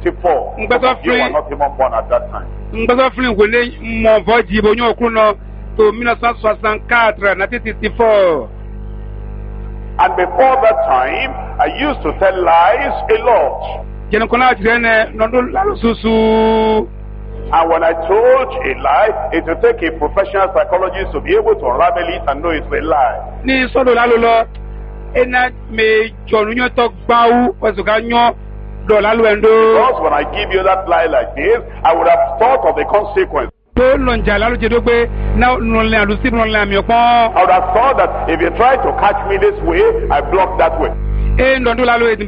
1964. You were not even born at that time. To 1964, 1964. And before that time, I used to tell lies a lot. And when I told a lie, it would take a professional psychologist to be able to unravel it and know it's a lie. Because when I give you that lie like this, I would have thought of the consequence. I would have thought that if you try to catch me this way, I block that way. If you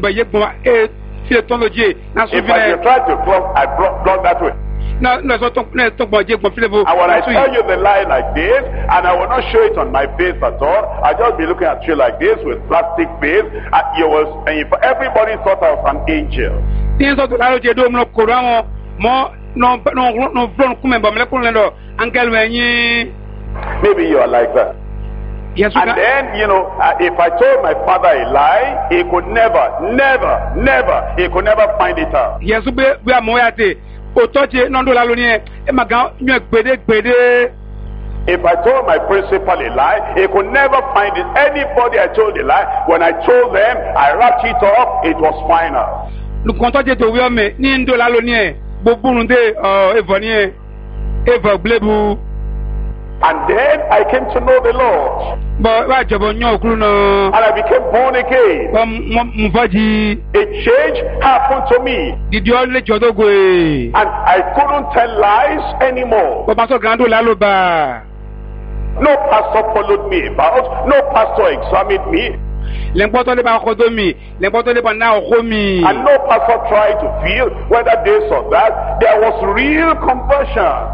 try to block, I block that way. And when I tell you the lie like this, and I will not show it on my face at all, I'll just be looking at you like this with plastic face, and if everybody thought I was an angel. Maybe you are like that. Yes, and then, if I told my father a lie, he could never find it out. Yes, if I told my principal a lie, he could never find it. Anybody I told a lie, when I told them, I wrapped it up, it was final. And then I came to know the Lord. And I became born again. A change happened to me. And I couldn't tell lies anymore. No pastor followed me about. No pastor examined me. And no pastor tried to feel whether this or that. There was real conversion.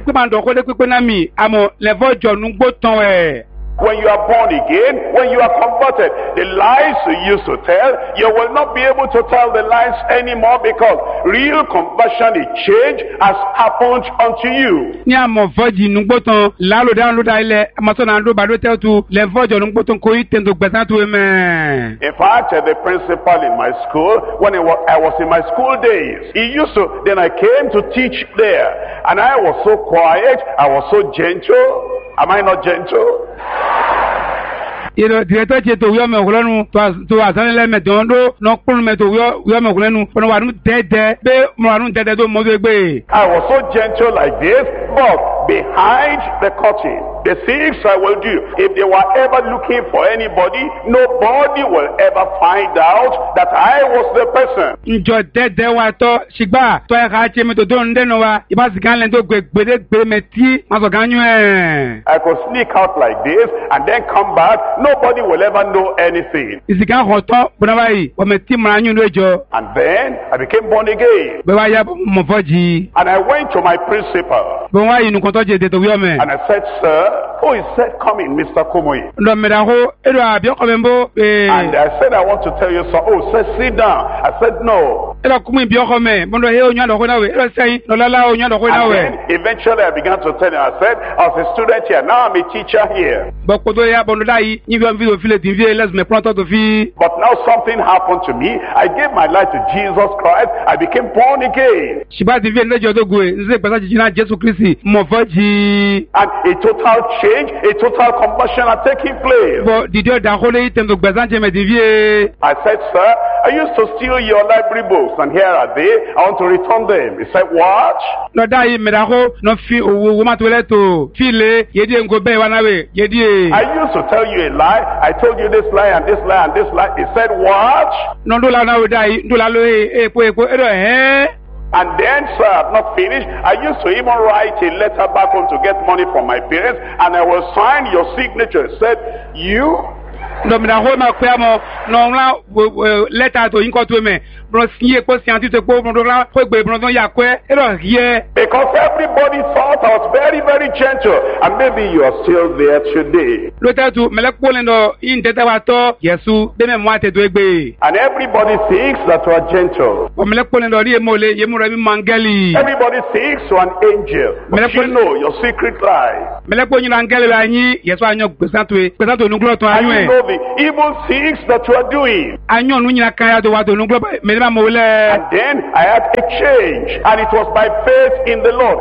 When you are born again, when you are converted, the lies you used to tell, you will not be able to tell the lies anymore because real conversion, a change has happened unto you. In fact, the principal in my school, when I was in my school days, then I came to teach there, and I was so quiet, I was so gentle. Am I not gentle? Director to Yama Hulanu to Azan Medondo, no Pulme to Yama Hulanu, Ponu dead there, Moranu dead, Mosebe. I was so gentle like this, but behind the curtain, the things I will do, if they were ever looking for anybody, nobody will ever find out that I was the person. Enjoy dead there, what Shiba, to a Hachim to Don Denova, it was Galendo Bemeti, Mazoganu. I could sneak out like this and then come back. Nobody will ever know anything. And then I became born again. And I went to my principal. And I said, sir, he said, come in, Mr. Kumoyi. And I said, I want to tell you something. Oh, said, sit down. I said, no. And then eventually I began to tell him, I said, I was a student here, now I'm a teacher here. But now something happened to me. I gave my life to Jesus Christ. I became born again. And a total change, a total conversion are taking place. I said, sir, I used to steal your library books, and here are they. I want to return them. He said, what? I used to tell you a lie. I told you this lie and this lie and this lie. He said, what? And then, sir, I've not finished. I used to even write a letter back home to get money from my parents, and I will sign your signature. It said, you? Because everybody thought I was very, very gentle, and maybe you are still there today. And everybody thinks that you are gentle. Everybody thinks you are an angel, but you know your secret life. And you know the evil things that you are doing. And then I had a change, and it was by faith in the Lord.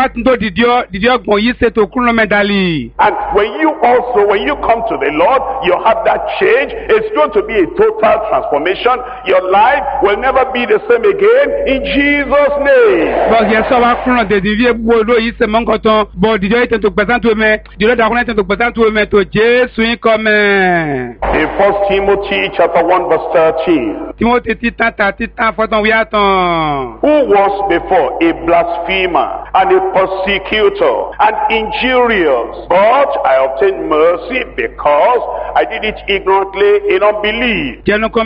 And when you come to the Lord, you have that change. It's going to be a total transformation. Your life will never be the same again in Jesus' name. In 1 Timothy chapter 1 verse 13. Who was before a blasphemer and a persecutor and injurious, but I obtained mercy because I did it ignorantly in unbelief.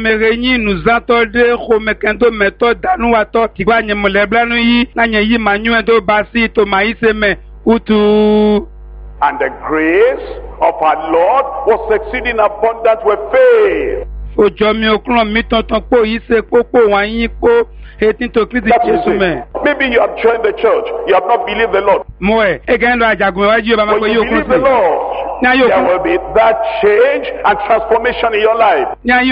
And the grace of our Lord was exceeding abundant with faith. That is it. Maybe you have joined the church, you have not believed the Lord. When you believe the Lord, there will be that change and transformation in your life.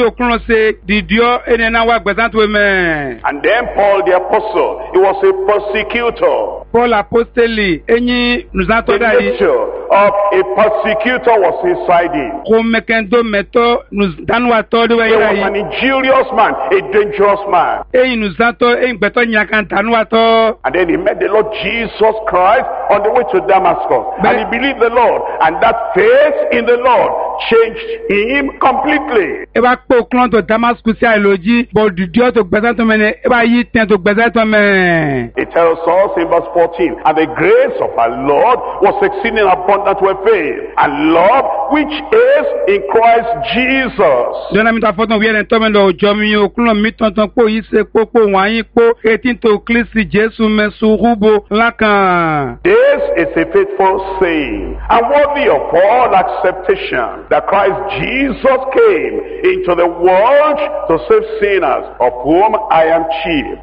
And then Paul the apostle, he was a persecutor. The nature of a persecutor was inside him. He was an injurious man, a dangerous man. And then he met the Lord Jesus Christ on the way to Damascus. And he believed the Lord. And that faith in the Lord changed him completely. It tells us in verse 14, and the grace of our Lord was exceeding abundant with faith and love which is in Christ Jesus. This is a faithful saying and worthy of all acceptation, that Christ Jesus came into the world to save sinners, of whom I am chief.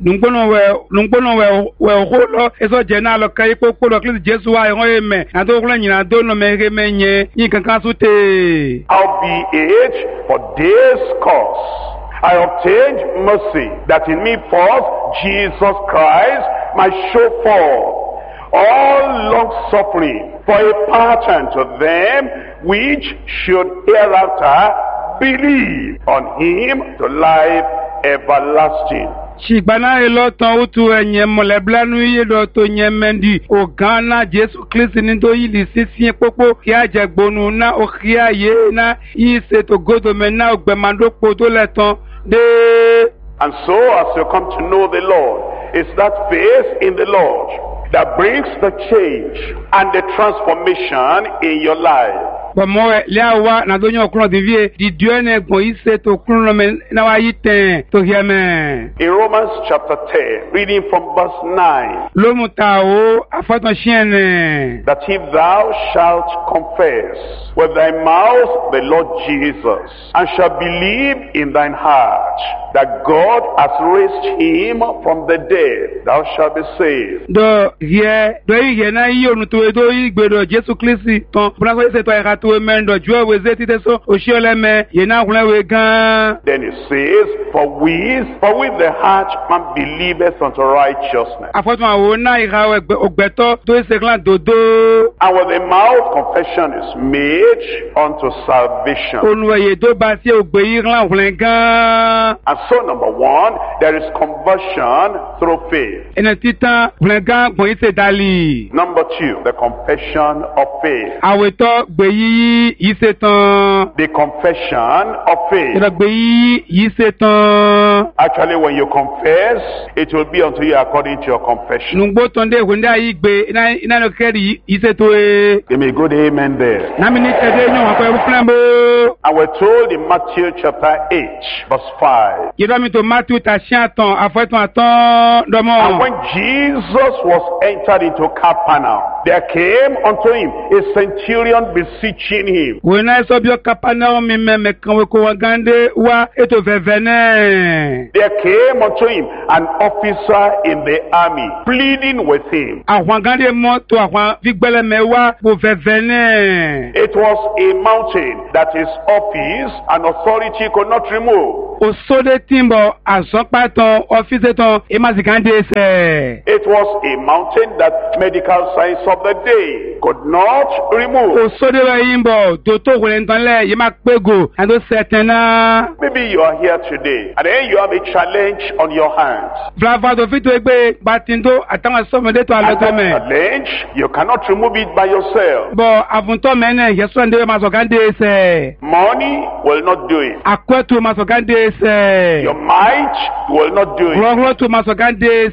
Howbeit, for this cause I obtained mercy, that in me first Jesus Christ might show forth all long suffering for a pattern to them which should hereafter believe on him to life everlasting. Shigbana elotan utu enye moleblanu yedo to nyemendi ogana Jesu Kristi nindo yili sisi popo ki ajegbonu na okia ye na ise to godo mena ogbemando poto leton de. And so as you come to know the Lord, it's that faith in the Lord that brings the change and the transformation in your life. In Romans chapter 10, reading from verse 9, that if thou shalt confess with thy mouth the Lord Jesus, and shalt believe in thine heart that God has raised him from the dead, thou shalt be saved. Then it says, for with the heart man believeth unto righteousness, and with the mouth confession is made unto salvation. And so, number one, there is conversion through faith. Number two, the confession of faith. The confession of faith. Actually, when you confess, it will be unto you according to your confession. Give me a good amen there. And we're told in Matthew chapter 8, verse 5. And when Jesus was entered into Capernaum, there came unto him a centurion beseeching him. When I saw your Capernaum, me Kawakande wa eto vevene. There came unto him an officer in the army, pleading with him. Awangande mo to awan vigbele mewa bo vevene. It was a mountain that his office and authority could not remove. Osode timbo azokpaton office ton emazikande se. It was a mountain that medical science of the day could not remove. Osode wa imbo doto welentonle yemakpego ando setena. Maybe you are here today and then you have a challenge on your hands. Vlava do fito egbe batindo atama somede to And that alotome. challenge, you cannot remove it by yourself. Bo avunto mene yesonde mazokande se. Money will not do it. Akwetu mazokande se. Your might will not do it. Roglo tu mazokande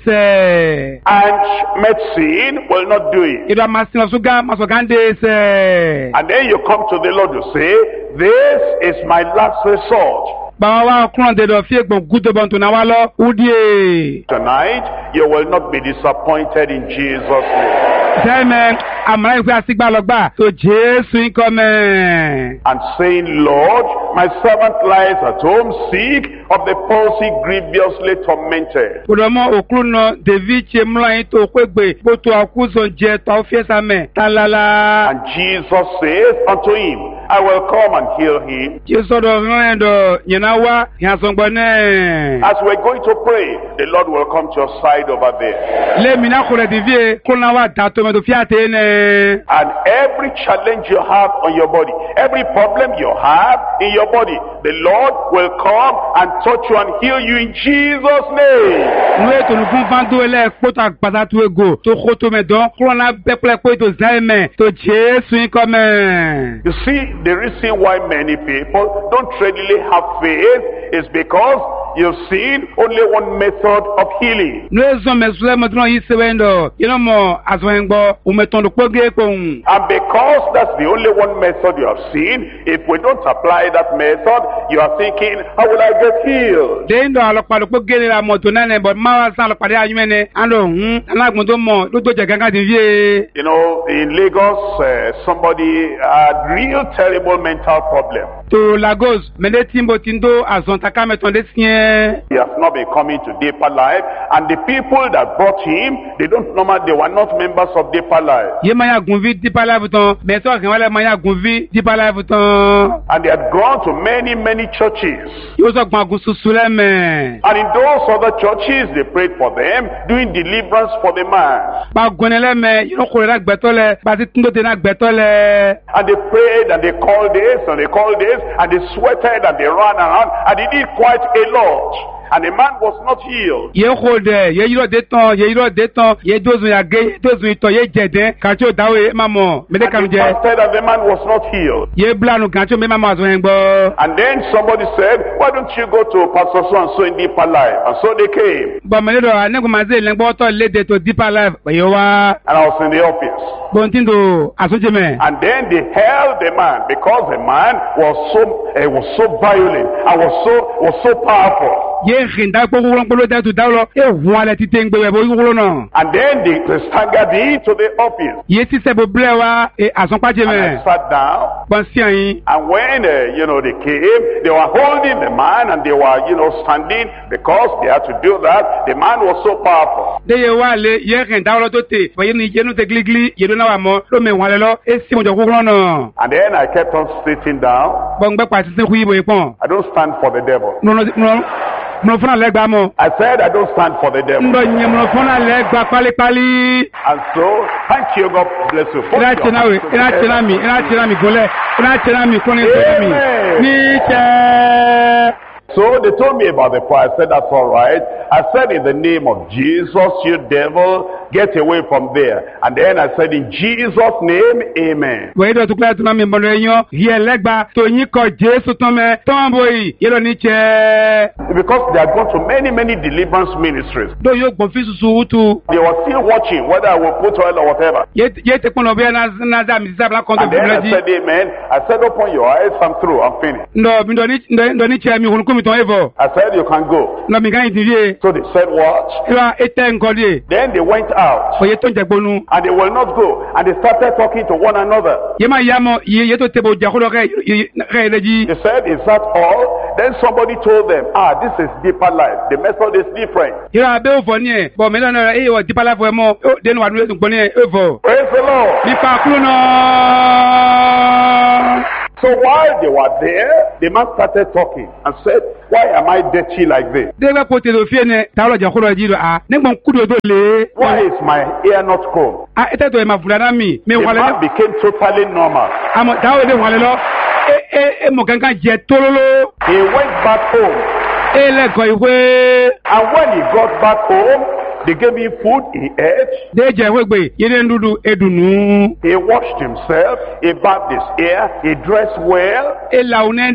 se. And medicine will not do it. Ida masina suga mazokande se. And then you come to the Lord to say, this is my last resort. Bawa kron de do fie gbon gudo bon to na wa lo udie. Tonight, you will not be disappointed in Jesus' name. Amen. Amara ife asigba logba to Jesu come. And saying, Lord, my servant lies at home sick of the palsy grievously tormented. Odomo okruno David chemla to kwegbe boto akuzo je ta ofiesa me talala. And Jesus says unto him, I will come and heal him. Jesu do rendo yenawa yansongbone. As we're going to pray, the Lord will come to your side over there. Le mina kore divie kunawa dato me do fiate ne. And every challenge you have on your body, every problem you have in your body, the Lord will come and touch you and heal you in Jesus' name. Nous to nous confondons les pota pata tu ego to khoto me don krona beple ko to zaime to Jesu comme. You see, the reason why many people don't readily have faith is because you've seen only one method of healing. Nous sommes mesule modron yisewendo mo azwengbo umeton poge ko. And because that's the only one method you have seen, if we don't apply that method, you are thinking, how will I get healed? Dendo alopalo poge la moto nane but mawa san alopade ayumene ando alagbon to mo do to je ganga divie. You know, in Lagos, somebody had real terrible mental problem. To Lagos, mele timbo tindo azontaka metonde sien. He has not been coming to Deeper Life, and the people that brought him, they were not members of Deeper Life. Ye maya gunvi Deeper Life ton, mais so kan wala maya gunvi Deeper Life ton. And they had gone to many, many churches. Yo so gban gususule me. And in those other churches, they prayed for them, doing deliverance for the man. Ba gonele me, yo ko ra gbetole, ba ti tindo te na gbetole. And they prayed and they called this and they called this and they sweated and they ran around and they did quite a lot. And the man was not healed. Ye khode, ye yiro deton, ye dozu ya ge, dozu ito ye jede, kancho dawe mamo, mede And kanuje. the pastor and the man was not healed. Ye blanu kancho me mamo azwengo. And then somebody said, why don't you go to Pastor so and so in Deeper Life? And so they came. Ba mele do anegu maze lengbo to lede to Deeper Life. Yo wa And I was in the office. bontindo asoje me. And then they held the man because the man was so violent and was so powerful. Ye khinda ko wuron polo da tu dawlo e wala ti tengbe we bo wuron no. And then they staggered me to the office. Ye ti se bo blewa e asonpaje And me. I sat down. Bon sian. And when, they came, they were holding the man and they were, standing because they had to do that. The man was so powerful. De ye wale ye khinda lo to te bo ye ni je nu te gligli ye do na wa mo lo me wale lo e si mo jo wuron no. And then I kept on sitting down. Bon gbe pa ti se ku yibo ipon. I don't stand for the devil. No funa legba mo. I said I don't stand for the devil. Ndo nyemno funa legba pali. And so, thank you, God bless you. Ina chena mi gole. Ina chena mi koni to mi. Ni che. So they told me about the prayer. I said, that's all right. I said, in the name of Jesus, you devil, get away from there. And then I said, in Jesus' name, amen. We do tukla tuna mi mbolo enyo. Ye legba to yin ko Jesu tome. Tombo yi. Yelo ni che. Because they are going to many, many deliverance ministries. Do yo confisu suutu. They were still watching whether I will put oil or whatever. Ye te kono be na za mi zabla konto And then I said, amen. I said, open your eyes. I'm through. I'm finished. Ndo ni che mi hunu ton evo. I said, you can go. No mi kan itivie. So they said, what? Ira ete nkodi. Then they went out. And they will not go. And they started talking to one another. They said, is that all? Then somebody told them, this is deeper life. The method is different. Praise the Lord. So while they were there, the man started talking and said, why am I dirty like this? Why is my hair not combed? The man became totally normal. He went back home. And when he got back home, they gave him food, he ate. He washed himself, he bathed his hair, he dressed well. They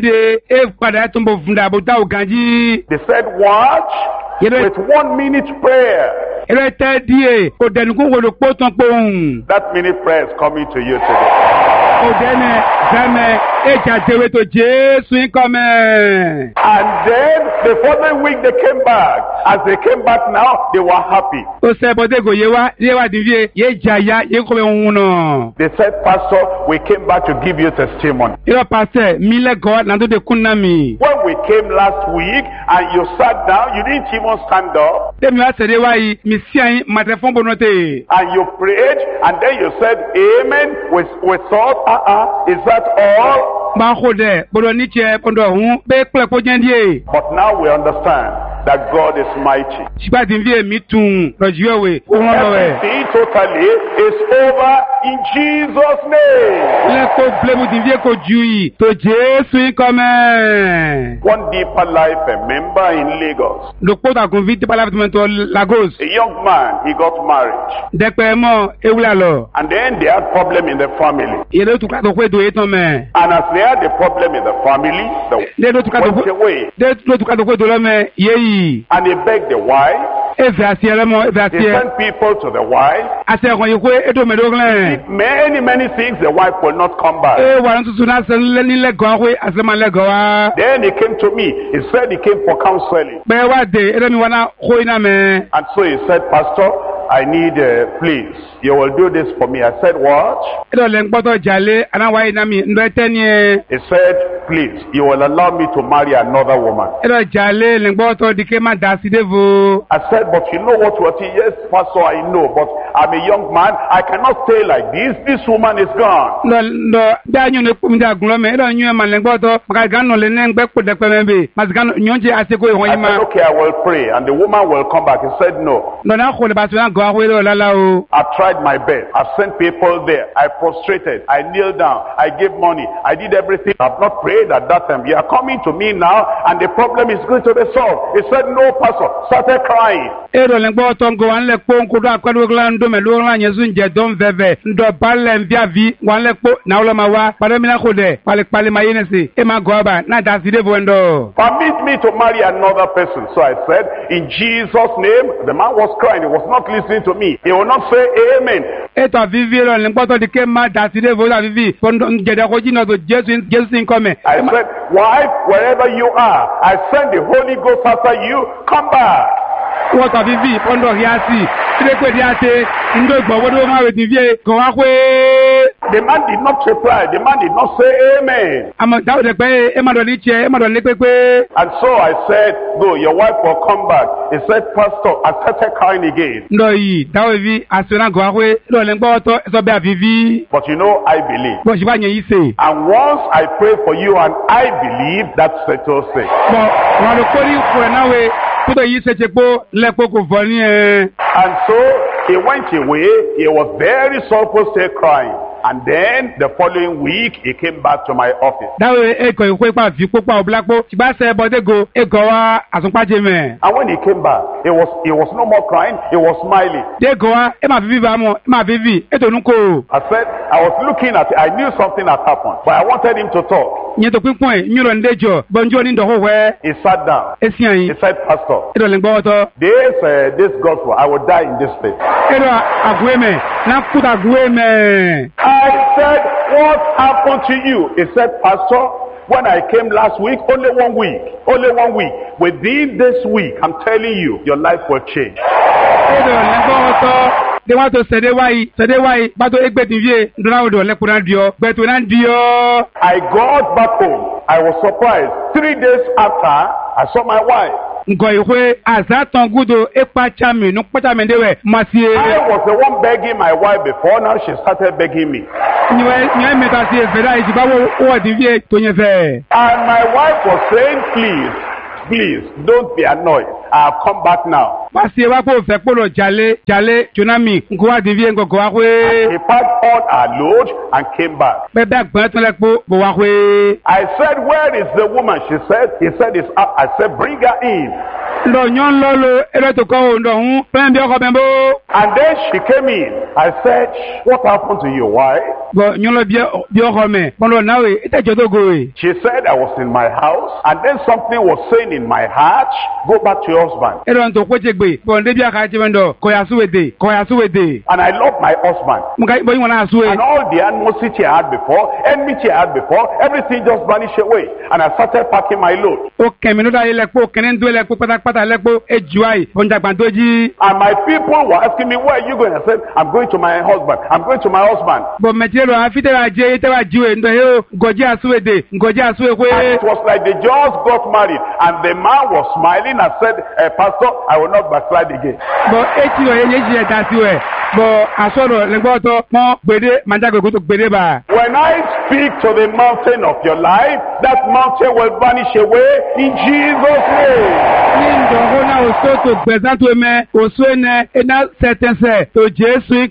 said, watch with 1 minute prayer. That minute prayer is coming to you today. And then the following week they came back. As they came back now, they were happy. They said, Pastor, we came back to give you testimony. When we came last week and you sat down, you didn't even stand up. And you prayed and then you said, Amen. We thought, is that all? But now we understand that God is mighty. Everything totally is over in Jesus' name. One deeper life, a member in Lagos. A young man, he got married. And then they had problem in the family. And as they had a problem in the family, they went away. And he begged the wife. They sent people to the wife. Many things, the wife will not come back. Then he came to me. He said he came for counseling. And so he said, Pastor, I need, please, you will do this for me. I said, what? He said, please, you will allow me to marry another woman. I said, but you know what? Yes, Pastor, I know, but I'm a young man. I cannot stay like this. This woman is gone. I said, okay, I will pray. And the woman will come back. He said, no. I've tried my best. I've sent people there. I prostrated. I kneeled down. I gave money. I did everything. I've not prayed at that time. You are coming to me now and the problem is going to be solved. He said, no, Pastor. Started crying. Permit me to marry another person. So I said, in Jesus' name. The man was crying. He was not listening to me. He will not say amen. I said, wife, wherever you are, I send the Holy Ghost after you. Come back. The man did not reply. The man did not say amen. And so I said, go, your wife will come back. He said, Pastor, I started crying again. But you know, I believe. And once I pray for you and I believe, that settles it. And so he went away. He was very sorrowful, still crying. And then the following week, he came back to my office. And when he came back, he was no more crying. He was smiling. I said, I was looking at it. I knew something had happened, but I wanted him to talk. He sat down. He said, Pastor, this gospel, I will die in this place. I said, what happened to you? He said, Pastor, when I came last week, only 1 week. Within this week, I'm telling you, your life will change. de wa to sede wai ba to egbe tin vie ndona odo le kuna dio be to na dio. I got back home. I was surprised. 3 days after, I saw my wife. Ngo ihwe azatan gudo epa chami no pata mendewe masie. I was the one begging my wife before, now she started begging me. Niwe meta si vera ijibawo o di vie to yen fe. And my wife was saying, please, don't be annoyed. I've come back now. Masie wa ko fe polo jale tsunami ngo wa di vie ngo wa hwe. He packed all our load and came back. Be ba gbon to le po bo wa hwe. I said, where is the woman? He said it's up. I said, bring her in. Lo nyon lolo ere to ko ndo hun pen bi oko bembo. And then she came in. I said, what happened to your wife? Bo nyon lo bi oko me. Bono nawe ite jodo go we. She said, I was in my house and then something was saying in my heart, go back to your husband. Ero to ko jegbe. Bo nde bi aka ti bendo ko ya suwede. And I love my husband. Mga bo yin wana suwe. And all the animosity I had before, enmity I had before, everything just vanished away. And I started packing my load. O kemino da ile po kenen do ile po pata lepo ejuai bonja gbandoji. And my people were asking me, where are you going? I said, I'm going to my husband. I'm going to my husband. Bo metelo afitera je tewa jiwe ndo he ngoji asuwe kwe. And it was like they just got married and the man was smiling and said, Pastor, I will not backslide again. Bo eti o yeji etasiwe. Bo asoro legbo to mo gbede manjago go to gbede ba. When I speak to the mountain of your life, that mountain will vanish away in Jesus' name. Ona oso to gbezan to me oso ene ena setense to Jesu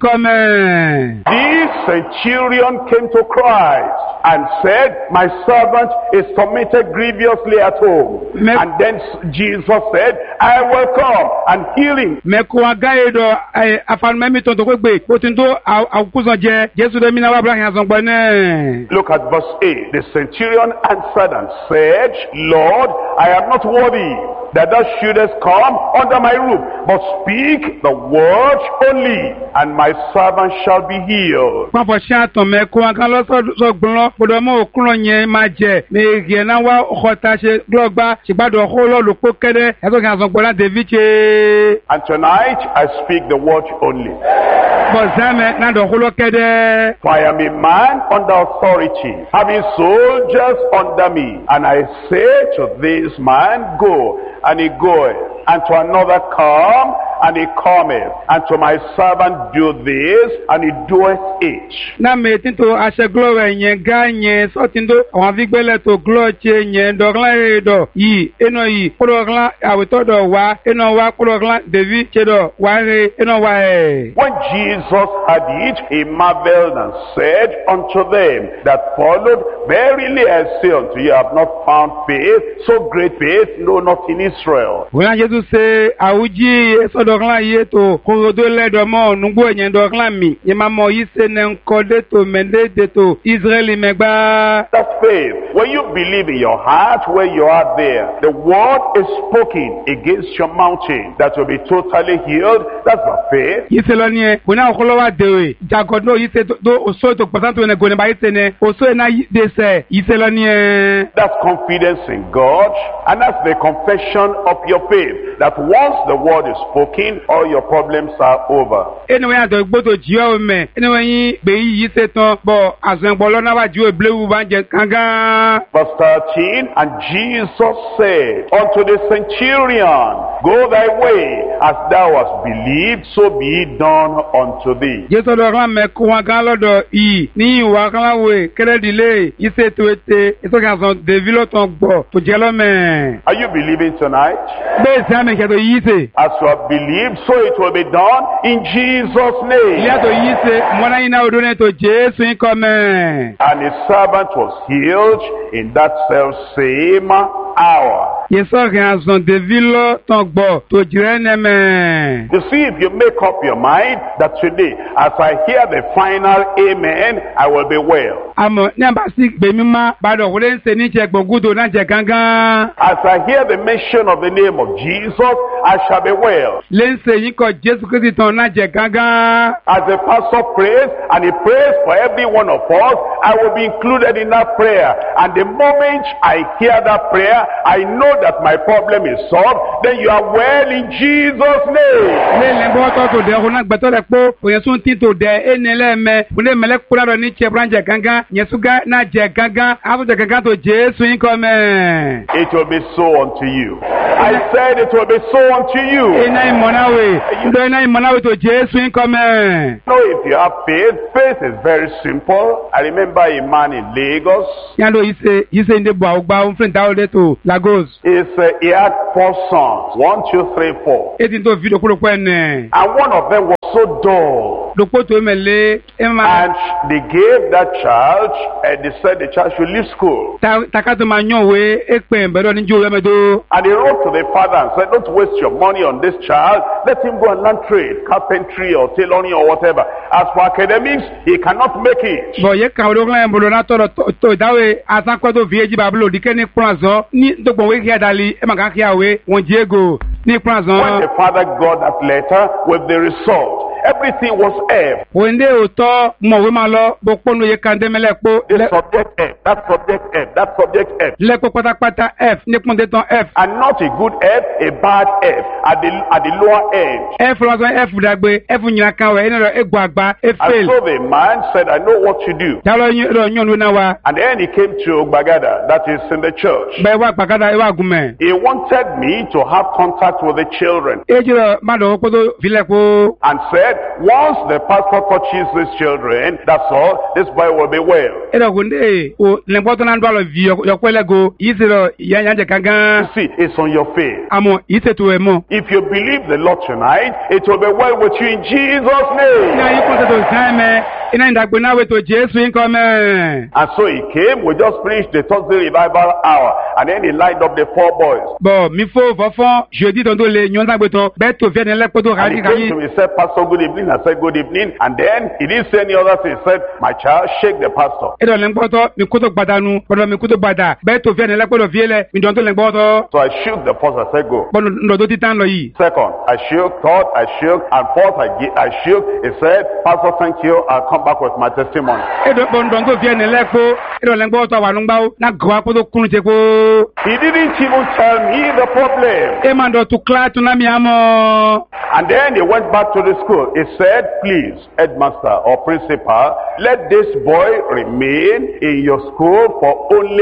come. This centurion came to Christ and said, my servant is tormented grievously at home. And then Jesus said, I will come and heal him. Me ko agaido afanme mi to gbe o tin do akusan je Jesu de mi na wa bra yan son gbone. Look at verse 8. The centurion answered and said, Lord, I am not worthy that thou shouldest come under my roof, but speak the word only, and my servant shall be healed. Papa shaton me ko kan lo so gbon podo mo okunro yen ma je me rie na wa khota se glogba se gbado ho lo po kede e to kan son gbon la deviche. And tonight I speak the word only. But zame na do ho lo kede. For I am a man under authority, having soldiers under me, and I say to this man, go, and he goeth, and to another come, and he cometh, and to my servant do this, and he doeth it. Na me tinto ase glowe yen ganye so tindo awon figbele to glo che yen do glan do yi eno yi koro glan awito do wa eno wa koro glan devi che do wa re eno wa e. When Jesus had it, he marveled and said unto them that followed, verily I say unto you, I have not found faith, so great faith, no, not in Israel. When Jesus say awuji so do glan ye to koro do le do mo nugbo yen do glan mi ye ma mo yi se ne nkode to mende de to Israel megba. That's faith. When you believe in your heart where you are there, the word is spoken against your mountain that will be totally healed. That's the faith. Yiselo ni kuna okolowa dewe jagodo yise do oso to pasanto ne gone ba yise ne oso na de se yiselo ni. That's confidence in God, and that's the confession of your faith, that once the word is spoken, all your problems are over. Anyway, I don't go to Gio me. Anyway, be yise ton bo azan bolo na wa Gio blewu banje kanga. Verse 13, and Jesus said unto the centurion, go thy way, as thou hast believed, so be it done unto thee. Jesu do ran me ko wa kan lodo yi ni wa kan lawe kere delay yise to ete eso kan son devilo ton gbo to jelo me. Are you believing tonight? Be zame ke to yise. As you have believed, so it will be done in Jesus' name. Ya to yise mona ina odone to Jesu come. And his servant was healed in that self same hour. Yeso kan son devilo ton gbo to jirene me. You see, if you make up your mind that today, as I hear the final amen, I will be well. Amo nyamba si be mi ma ba do wole nse ni je gbogudo na je gangan. As I hear the mention of the name of Jesus, I shall be well. Lense yiko Jesu Kristi ton na je gangan. As the pastor prays, and he prays for every one of us, I will be included in that prayer. And the moment I hear that prayer, I know that my problem is solved. Then you are well in Jesus' name. Le lembo to de hona gbeto le po, oyen sun tin to de enele me, une mele kura do ni che branje gangan, yesuga na je gangan, aso je gangan to Jesu yiko me. It will be so unto you. I said it will be so unto you. Ina imonawe, ndo ina imonawe to Jesu yiko me. No, if you have faith, faith is very simple. I remember a man in Lagos. Yando yise inde bo agba un friend dawo to Lagos. He had 4 sons. 1, 2, 3, 4. Eti to video kuro ko ene. And one of them was so dull. Dopo to mele ema. And they gave that child, and they said the child should leave school. Takato manyo we ekpe mbedo ni jo yamedo. And he wrote to the father and said, don't waste your money on this child. Let him go and learn trade, carpentry or tailoring or whatever. As for academics, he cannot make it. Bo ye ka ro ngla mbolo na to dawe asakwa to vieji bablo dikeni pranzo ni dogbo we kia dali e maka kia we won Diego ni pranzo. When the father got that letter with the result, everything was F. Wende oto mo we ma lo bo ponu ye kan demele po. The subject F, that subject F, that subject F. Le po patapata F ni pon de ton F. And not a good F, a bad F at the lower end. F was F dagbe, F nyina kan we ina egbo agba, e fail. And so the man said, I know what to do. Dalo nyon na wa. And then he came to Bagada, that is in the church. Ba wa Bagada e wa gume. He wanted me to have contact with the children. Ejiro mado ko do vile ko. And said, once the pastor touches these children, that's all, this boy will be well. Edo gunde o lembo to na ndo lo vi yokwele go yisiro yanje kangan. See, it's on your faith. Amo ise to emo. If you believe the Lord tonight, it will be well with you in Jesus' name. Na yiko to time ina ndagbo na we to Jesu inko me. And so he came, we just finished the Thursday revival hour, and then he lined up the 4 boys. Bon, mi fo fofon jeudi don do le nyon dagbo to be to vie le poto And he came to me, said, Pastor, good evening. I said, good evening. And then he didn't say any other thing. He said, my child, shake the pastor. Edo lengbo to mi kuto gbadanu, bodo mi kuto gbada, be to vie le poto vie le, mi don to lengbo to. So I shook the first, I said, go. Bon ndo do titan lo yi. Second, I shook, third, I shook, and fourth, I shook. He said, Pastor, thank you. I'll come back with my testimony. Edo bon don to vie le po, edo lengbo to wa nungba na gwa poto kunu je ko. He didn't even tell me the problem. E mando to kla to na mi amo. And then he went back to the school. He said, please, headmaster or principal, let this boy remain in your school for only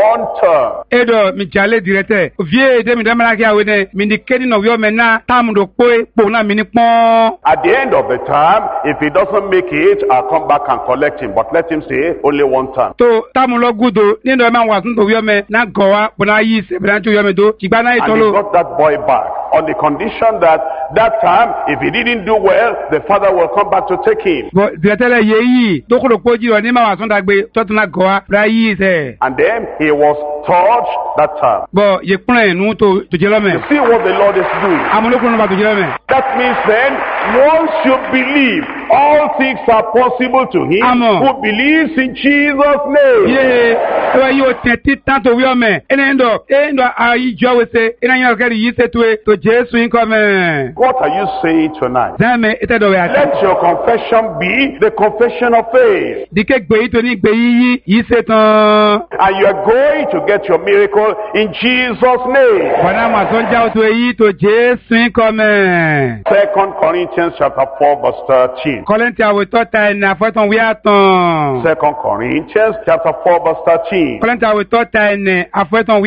1 term. Edo mi jale direte. Vie de mi demara ki awene, mi di kedi no yo mena tam do po na mi ni pon. At the end of the term, if he doesn't make it, I'll come back and collect him. But let him say only 1 term. To tam lo gudo, ni do ma wa sun to yo me na gowa bona yi se brancho yo me do. Igba na And he itolo. got that boy back on the condition that time, if he didn't do well, the father will come back to take him. Bo diretele ye yi, to ko lo poji o ni ma wa sun dagbe, to tun na gowa ra yi se. And then he was touched that time. Bo ye kun nu to jelo me. You see what the Lord is doing. Amulokun ba to jelo me. That means then, once you believe, all things are possible to him Amen. who believes in Jesus' name. Ye, ewa yo teti tanto wi o me. Endo ayi jo we se, ina yin okeri yi se to Jesu inko me. What are you saying tonight? Zame ite do we ati. Let your confession be the confession of faith. Dike gbe yi to ni gbe yi se tan. And you are going to get your miracle in Jesus' name. Bana ma son ja to yi to Jesu inko me. 2 Corinthians chapter 4 verse 13. Korintia we to ta na foton wi atan. 2 Corinthians chapter 4 verse 13. Korintia we to ta na afoton wi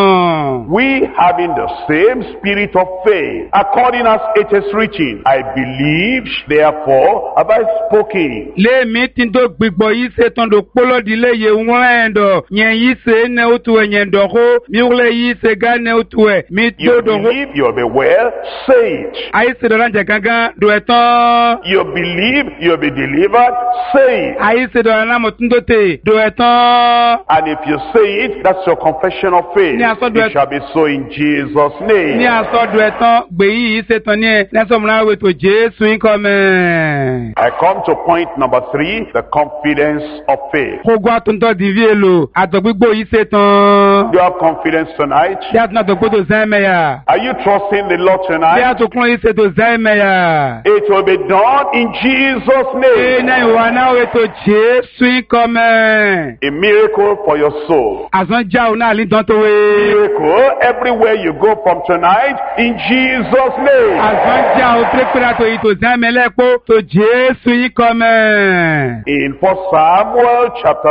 atan. We having the same spirit of faith, according as it is written, I believe, therefore have I spoken. Le mi tin do gbigbo yi se ton do polo di le ye won endo. Yen yi se ne otu enyen do ho, mi ule yi se ga ne otu e. Mi You do do ho. believe you'll be well, say it. Ayi se do ranje gangan do etan. You believe you'll be delivered, say it. Ayi se do na mo tun do te do etan. And if you say it, that's your confession of faith. Ni aso do It shall be so in Jesus' name. Ni aso do etan gbe yi setan ni e leso mra we to Jesu in come. I come to point number 3, the confidence of faith. Ko gwa tun to divielo adogbigbo yi setan. Do you have confidence tonight? That na dogbo to zameya. Are you trusting the Lord tonight? That to klon yi seto zameya. It will be done in Jesus' name. Na wa na we to Jesu in come. A miracle for your soul. Azan ja o na ali don to we. Miracle everywhere you go from tonight in Jesus' name. Azan ja o prepara to ito zamelepo to Jesu in come. In 1 Samuel chapter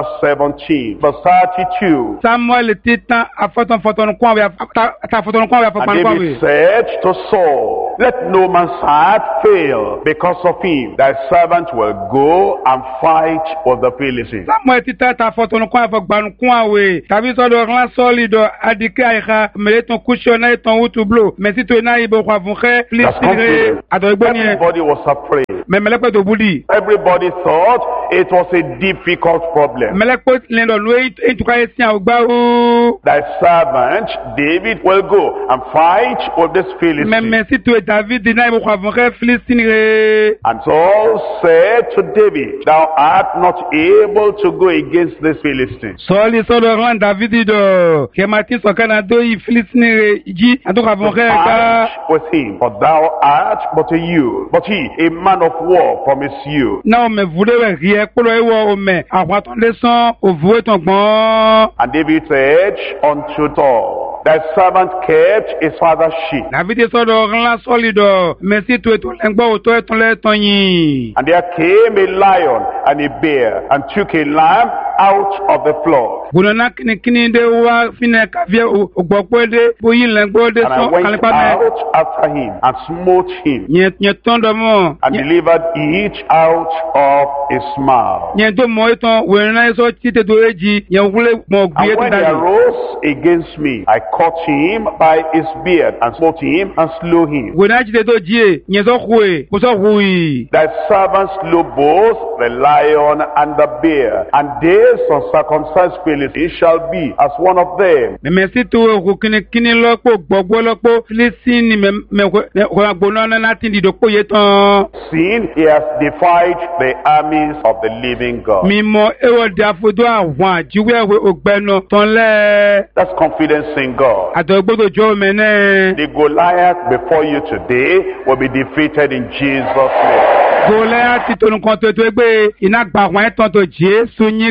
17 verse 32. Samuel titan afoton kwa we ta foton kwa we fa And David said to Saul, let no man's heart fail because of him. Thy servant will go and fight with the Philistines. Samuel titan ta foton kwa fa gbanu kwa we tabi so do ran solido adike aiha meleton kushona eton utublo mesi to na ibo kwa funke Philistines adogbo ni. Everybody was afraid. Memelepo to budi. Everybody thought it was a difficult problem. Melepo lendo lo etuka esin ogba o. Thy servant David will go and fight with this Philistine. Mesi to David na ibo kwa funke Philistines. And Saul said to David, thou art not able to go against this Philistine. Saul so do ran David do ke mati so kana do yi Philistines ji adoka funke ka with him, for thou art but a youth, but he a man of war from his youth. Na me voulewe rie polo ewo o me awaton leson o voué ton gbon. And David said unto Saul, thy servant kept his father's sheep. David so do ran solido merci to eton lengbo o to eton le ton yin. And there came a lion and a bear and took a lamb out of the flock. Gunona kini de wa fine ka vie ogbopo de boyin lengbo de And I so went kalepa me. out after him and smote him Nye ton do mo. and delivered each out of his mouth. Nye do mo eton we na so tite do eji nye wule mo gbe And when he to arose against me, I caught him by his beard and smote him and slew him. we na tite do ji nye so khwe ko so hui. Thy servant slew both the lion and the bear, and this uncircumcised Philistine shall be as one of them. Me merci to ko kini lopo gbogbo lopo Philistine me ko agbona na tin di do po yetan. Sin, he has defied the armies of the living God. Mi mo ewo di afodo awon ajiwe we ogbeno ton le. That's confidence in God. Adogbodo jo mene. The Goliath before you today will be defeated in Jesus' name. Goliath to nkan to egbe ina gba won ton to Jesu yin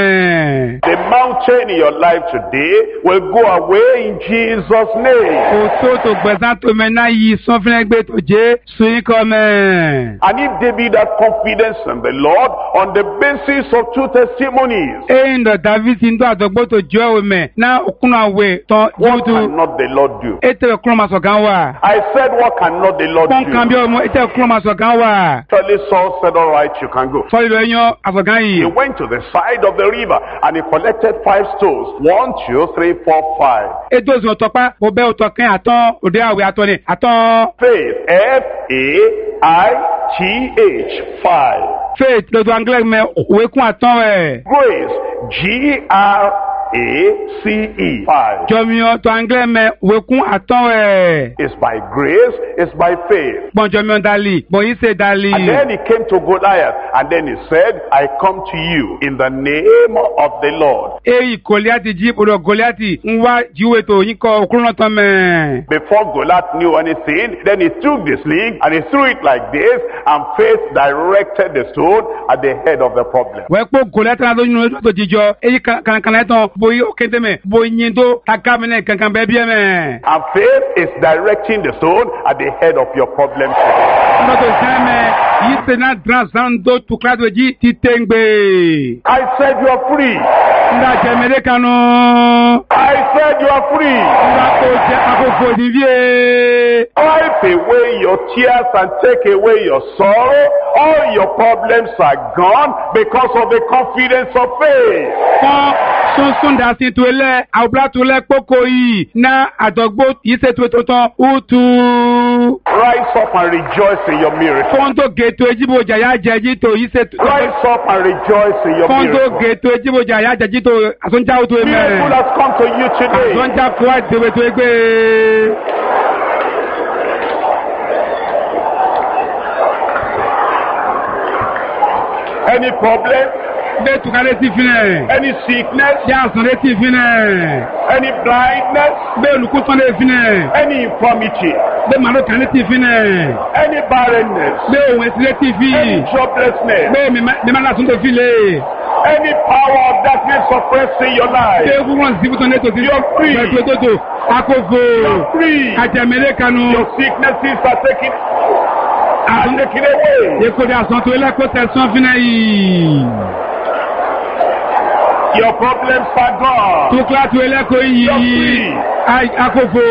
come. The mountain in your life today will go away in Jesus' name. O so to gbezan to mena yi son fin egbe to Jesu yin come. And if David had confidence in the Lord on the basis of 2 testimonies, In the David into adogbodo jo me na okuna we ton what judu. cannot the Lord do? Ete okuna masogan wa. I said, what cannot the Lord Pon kan bi do? omo ete okuna masogan wa. Suddenly Saul said, all right, you can go. Sọ́yìn lọ yan àfọ̀gán He yìí. went to the side of the river and he collected 5 stones. 1, 2, 3, 4, 5. Ètò òsùn ọ̀tọ̀pá mo bẹ́ òtọ̀ kẹ́ àtọ́ òde àwẹ̀ àtọ́ ni àtọ́. Faith, F-A-I-T-H, 5. Faith lọ́dọ̀ anglais mẹ́ òwe kún àtọ́ ẹ̀. Grace, G-R-A-C-E, 5. Jọmíọ́ tó anglais mẹ́ òwe kún àtọ́ ẹ̀. It's by grace, it's by faith. Bọ̀n jọmíọ́ dalí bọ̀n yìí ṣe dalí. And then he came to Goliath and then he said, I come to you in the name of the Lord. Èyí Goliati jí odò Goliati ń wá jíwé tó yín kọ òkúrún náà tán mẹ́. Before Goliath knew anything, then he took the sling and he threw it like this, and faith directed the stone at the head of the problem. Wẹ́ pé Goliati náà tó yín lójú tó jíjọ èyí kànákànná ẹ̀ tán bóyí ó kéde mẹ́ bóyí yín tó takámínẹ̀ kankan bẹ́ẹ̀ bí ẹ̀ mẹ́. And faith is directing the stone at the head of your problem today. Ọ̀nà tó sẹ́ mẹ́ yìí ṣe náà transando tukladò jí ti tẹ́ ń gbé. I said you are free. Nda jẹmẹlẹ kanu. I said you are free. Nda tó jẹ àkókò níbíye. Wipe away your tears and take away your sorrow. All your problems are gone because of the confidence of faith. Fọ́n sunsun dasi tó lẹ àwùjọ tó lẹ kpókò yìí ná àdọ́gbò yìí ṣe tó tán utu. Rise up and rejoice in your miracle. Fọ́n tó gètò ejibojà yá jẹjí tó yìí ṣe tó. Rise up and rejoice in your Fọ́n tó miracle. gètò ejibojà yá jẹjí tó àtúnjáwó tó Miracle mẹ́rin. has come to you today. Àtúnjá fún àdéhùn tó gbé. Any problem? Be tukale ti fine. Any sickness? Ya sonre ti fine. Any blindness? Be olukusan le fine. Any infirmity? Be malo kan ti fine. Any barrenness? Be ohun esile ti fi. Any joblessness? Be me ma la tun to file. Any power of darkness suppressing your life? Be won si buton to ti. You're free. Akofo. You're free. Ajamele kanu. Your sicknesses are taken away. Eko de asan to ele ko tesan fine yi. Your problems are gone. Tukla to ele ko yi. You're free. Akofo.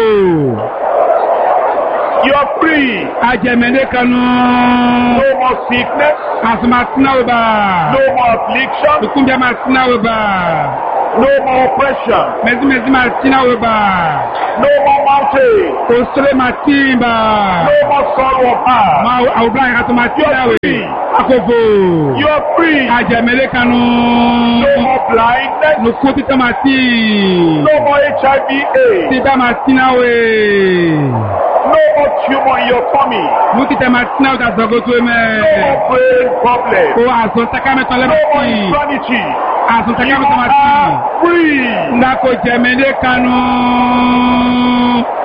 You're free. Ajamele kanu. No more sickness. Asmatina oba. No more affliction. Ukumbia masina oba. No more oppression. Mezi masina oba. No more mountain. Osole matimba. No more sorrow of heart. Ma aubra kato matina we. Akofo. You are free. Ajamele kanu. No more blindness. Nukuti tamati. No more HIV/AIDS. Tita matina we. No more tumor in your tummy. Nuki tamatina utazogoto me. No more brain problem. O aso takame tole No more mati. insanity. Aso You takame tamati. are free. Ndako jemele kanu.